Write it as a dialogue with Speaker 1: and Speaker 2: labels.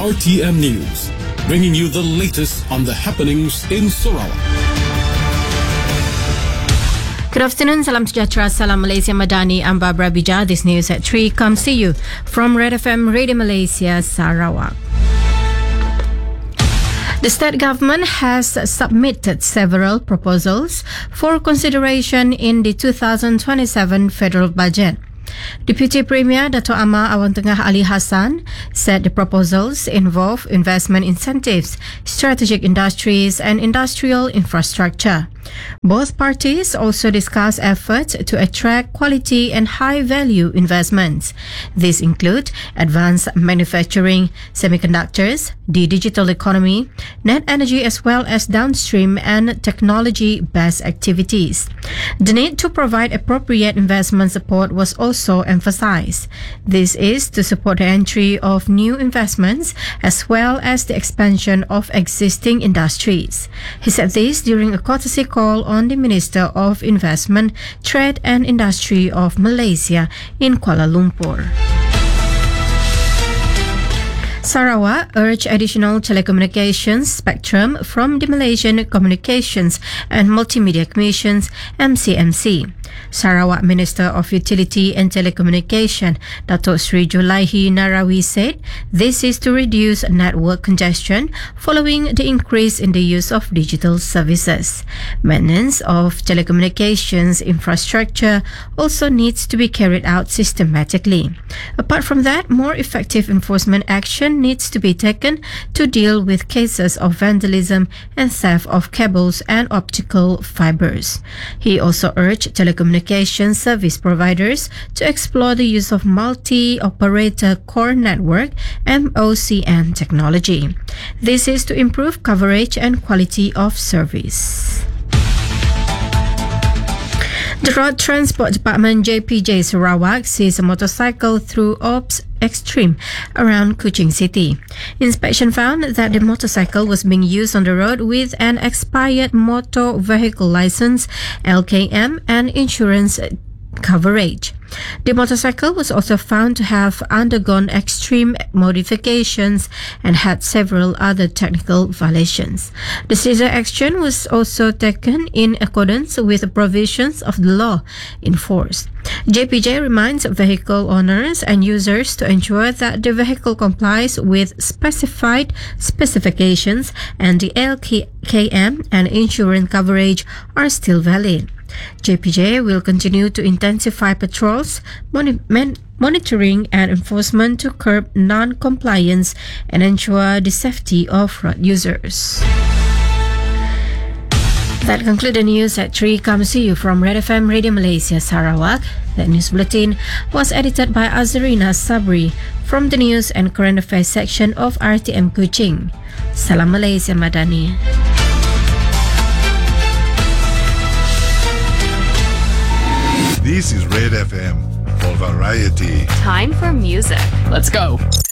Speaker 1: RTM News, bringing you the latest on the happenings in Sarawak.
Speaker 2: Good afternoon, salam sejahtera, salam Malaysia Madani. I'm Barbara Bija. This news at 3 comes to you from Red FM Radio Malaysia, Sarawak. The state government has submitted several proposals for consideration in the 2027 federal budget. Deputy Premier Dato' Amar Awang Tengah Ali Hassan said the proposals involve investment incentives, strategic industries and industrial infrastructure. Both parties also discussed efforts to attract quality and high-value investments. These include advanced manufacturing, semiconductors, the digital economy, net energy as well as downstream and technology-based activities. The need to provide appropriate investment support was also emphasized. This is to support the entry of new investments as well as the expansion of existing industries. He said this during a courtesy call on the Minister of Investment, Trade and Industry of Malaysia in Kuala Lumpur. Sarawak urged additional telecommunications spectrum from the Malaysian Communications and Multimedia Commission's MCMC. Sarawak Minister of Utility and Telecommunication, Dato' Sri Julaihi Narawi said this is to reduce network congestion following the increase in the use of digital services. Maintenance of telecommunications infrastructure also needs to be carried out systematically. Apart from that, more effective enforcement action needs to be taken to deal with cases of vandalism and theft of cables and optical fibers. He also urged telecommunications service providers to explore the use of multi-operator core network (MOCN) technology. This is to improve coverage and quality of service. The Road Transport Department JPJ Sarawak sees a motorcycle through Ops Extreme around Kuching City. Inspection found that the motorcycle was being used on the road with an expired motor vehicle license, LKM, and insurance coverage. The motorcycle was also found to have undergone extreme modifications and had several other technical violations. The seizure action was also taken in accordance with the provisions of the law in force. JPJ reminds vehicle owners and users to ensure that the vehicle complies with specified specifications and the LKM and insurance coverage are still valid. JPJ will continue to intensify patrols, monitoring and enforcement to curb non-compliance and ensure the safety of road users. That concludes the news at 3 comes to you from Red FM Radio Malaysia Sarawak. That news bulletin was edited by Azrina Sabri from the News and Current Affairs section of RTM Kuching. Salam Malaysia Madani.
Speaker 3: This is Red FM for variety.
Speaker 4: Time for music.
Speaker 5: Let's go.